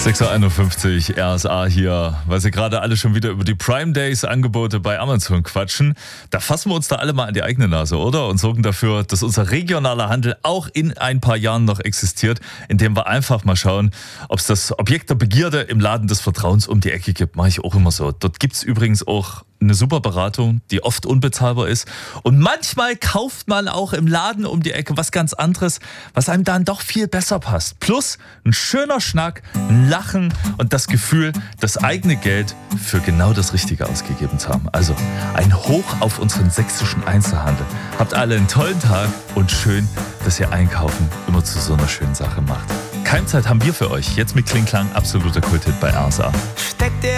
6.51 Uhr, RSA hier, weil sie gerade alle schon wieder über die Prime Days Angebote bei Amazon quatschen. Da fassen wir uns da alle mal an die eigene Nase, oder? Und sorgen dafür, dass unser regionaler Handel auch in ein paar Jahren noch existiert, indem wir einfach mal schauen, ob es das Objekt der Begierde im Laden des Vertrauens um die Ecke gibt. Mache ich auch immer so. Dort gibt es übrigens auch eine super Beratung, die oft unbezahlbar ist. Und manchmal kauft man auch im Laden um die Ecke was ganz anderes, was einem dann doch viel besser passt. Plus ein schöner Schnack, ein Lachen und das Gefühl, das eigene Geld für genau das Richtige ausgegeben zu haben. Also ein Hoch auf unseren sächsischen Einzelhandel. Habt alle einen tollen Tag und schön, dass ihr Einkaufen immer zu so einer schönen Sache macht. Keimzeit haben wir für euch. Jetzt mit Kling Klang, absoluter Kulthit bei RSA.